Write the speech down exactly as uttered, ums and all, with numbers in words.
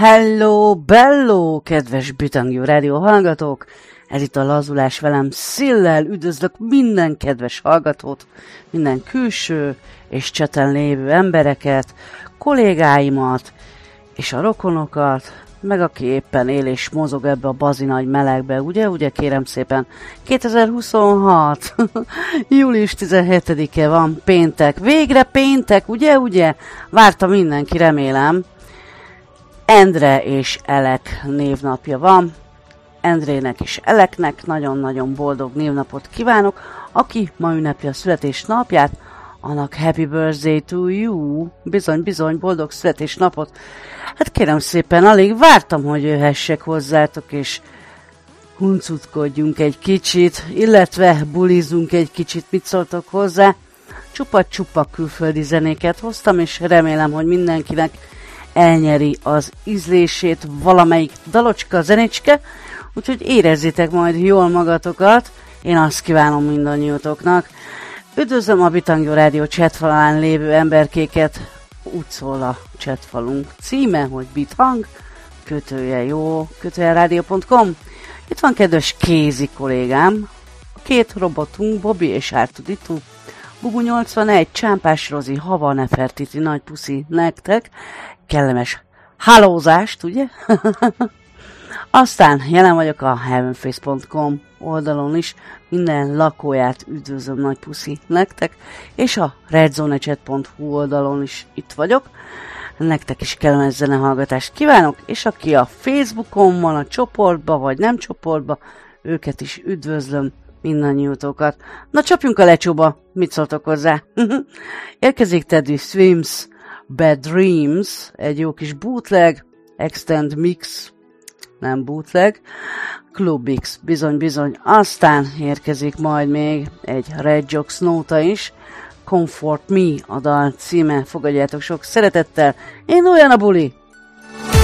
Hello, bello, kedves Bitangjó rádió hallgatók! Ez itt a lazulás velem Szillel. Üdvözlök minden kedves hallgatót, minden külső és cseten lévő embereket, kollégáimat és a rokonokat, meg aki éppen él és mozog ebbe a bazi nagy melegbe, ugye, ugye kérem szépen. kétezer-huszonhat. július tizenhetedike van, péntek. Végre péntek, ugye, ugye? Várta mindenki, remélem. Endre és Elek névnapja van. Endrének és Eleknek nagyon-nagyon boldog névnapot kívánok. Aki ma ünnepli a születésnapját, annak happy birthday to you. Bizony-bizony, boldog születésnapot. Hát kérem szépen, alig vártam, hogy jöhessek hozzátok, és huncutkodjunk egy kicsit, illetve bulizunk egy kicsit, mit szóltok hozzá. Csupa-csupa külföldi zenéket hoztam, és remélem, hogy mindenkinek elnyeri az ízlését valamelyik dalocska, zenécske, úgyhogy érezzétek majd jól magatokat, én azt kívánom mindannyiótoknak. Üdvözlöm a Bitangjó rádió chatfalán lévő emberkéket, úgy szól a chatfalunk címe, hogy Bithang, kötője jó, kötője rádió pont com. Itt van kedves Kézi kollégám, a két robotunk, Bobby és Ártuditu, Bubu nyolcvanegy, Csámpás Rozi, Hava Nefertiti, nagy puszi nektek, kellemes hálózást, ugye? Aztán jelen vagyok a heavenface pont com oldalon is, minden lakóját üdvözlöm, nagy puszi nektek, és a redzonechat pont hu oldalon is itt vagyok. Nektek is kellemes zenehallgatást kívánok, és aki a Facebookon van a csoportba, vagy nem csoportba, őket is üdvözlöm, mindannyiótokat. Na csapjunk a lecsóba, mit szóltok hozzá? Érkezik Teddy Swims, Bad Dreams, egy jó kis bootleg, Extend Mix, nem bootleg, Club X, bizony-bizony. Aztán érkezik majd még egy Red Jocks nóta is, Comfort Me a dal címe, fogadjátok sok szeretettel, én olyan a buli!